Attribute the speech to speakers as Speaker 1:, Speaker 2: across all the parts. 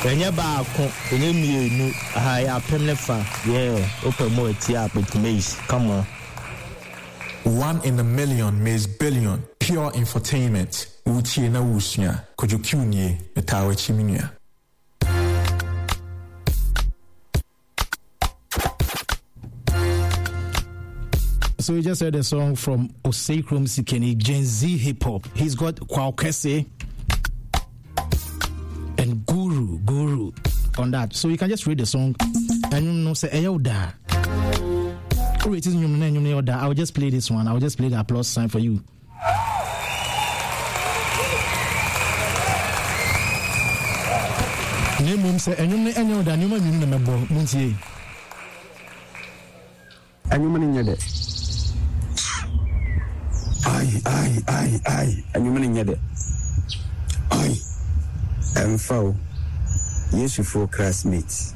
Speaker 1: Enya ba ko enye mienu aha ya pemlefa yeah open more tia petmace come on
Speaker 2: 1 in a million means billion pure infotainment uchi na usnya kujukuni metawe chiminia.
Speaker 3: So we just heard a song from Oseikrom Sikeni, Gen Z hip hop. He's got Kwaokese and Guru on that. So you can just read the song and you know say Eyoda. I will just play this one. I will just play the applause sign for you. Name say Eyoda Numa Mimbo Muntie.
Speaker 4: And you mean it. Aye. And you mean it. Aye. I'm foul. Yes, you four classmates.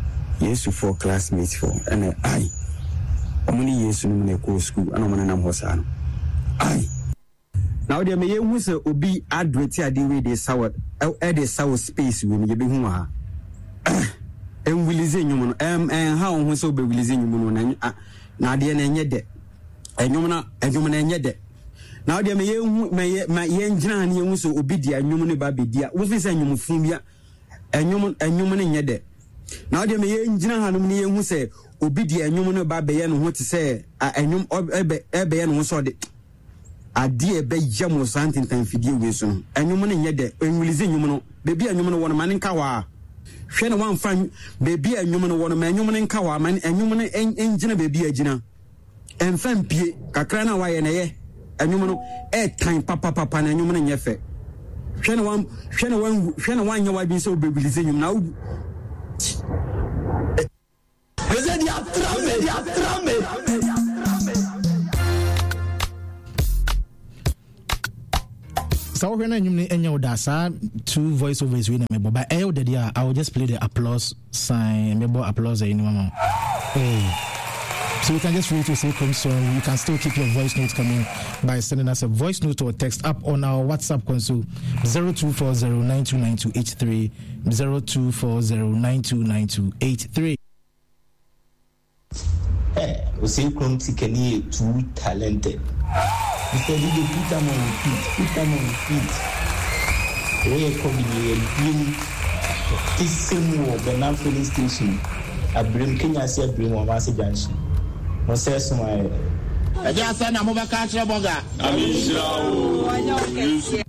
Speaker 4: For and aye. How many years you go school? I don't want to know. Aye. Now there may be adverts at the way they sour space when you be home. And we listen you and how we so be releasing you. Now the end yet. And you yet. Now there may yen jan you so obidia and you baby dear. What is a new fumbia and you yet. Now there may yen jan who say obidia and you baby and what to say and you ebe and who saw it. A dear bay jam was something time for you soon. And you yet when we listen you baby and you want a man in Kawa. Shana one fine baby and you want a man in Kawa man and you engine baby a jina. And fan pie kakrana wa ye and you time papa and you man yefe shena one you be so baby listen you now is it ya trame
Speaker 3: so when you enyo dasa two voiceovers we na but I will just play the applause sign me applause anyone. So you can just read to say song. You can still keep your voice notes coming by sending us a voice note or text up on our WhatsApp console 0240929283 0240929283.
Speaker 1: Oseikrom Sikeni too talented. Mr. DJ put them on repeat. We come this same war Benam filling station. Abrim Kenya say Abrim Wamasi Junction. Moses my. I just said I'm over country boga.